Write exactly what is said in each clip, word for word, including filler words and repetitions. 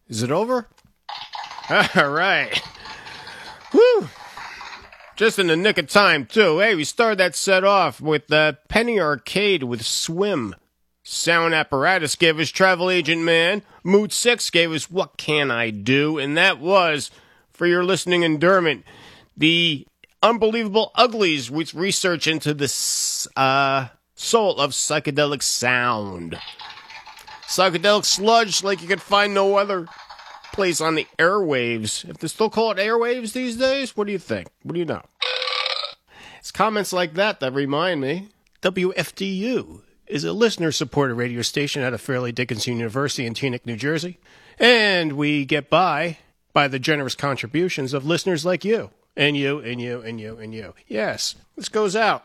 Is it over? All right. Woo! Just in the nick of time, too. Hey, we started that set off with uh, Penny Arcade with Swim. Sound Apparatus gave us Travel Agent Man. Mood six gave us What Can I Do? And that was, for your listening endearment, the Unbelievable Uglies with research into the uh, soul of psychedelic sound. Psychedelic sludge like you could find no other place on the airwaves. If they still call it airwaves these days, what do you think? What do you know? It's comments like that that remind me. W F D U is a listener-supported radio station out of Fairleigh Dickinson University in Teaneck, New Jersey. And we get by by the generous contributions of listeners like you. And you, and you, and you, and you. Yes, this goes out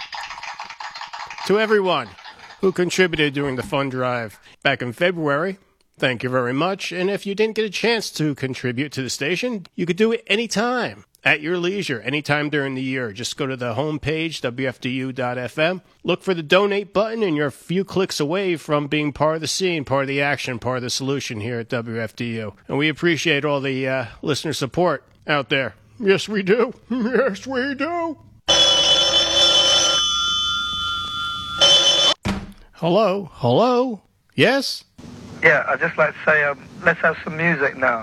to everyone who contributed during the fund drive back in February. Thank you very much. And if you didn't get a chance to contribute to the station, you could do it anytime, at your leisure, anytime during the year. Just go to the homepage, W F D U dot F M, look for the donate button, and you're a few clicks away from being part of the scene, part of the action, part of the solution here at W F D U. And we appreciate all the uh, listener support out there. Yes, we do. Yes, we do. Hello? Hello? Yes? Yeah, I'd just like to say, um, let's have some music now.